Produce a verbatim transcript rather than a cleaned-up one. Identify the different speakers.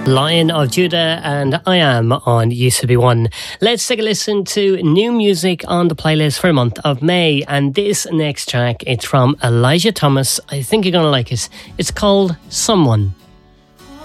Speaker 1: Lion of Judah and I Am on Used to Be One. Let's take a listen to new music on the playlist for the month of May. And this next track, it's from Elijah Thomas. I think you're going to like it. It's called Someone.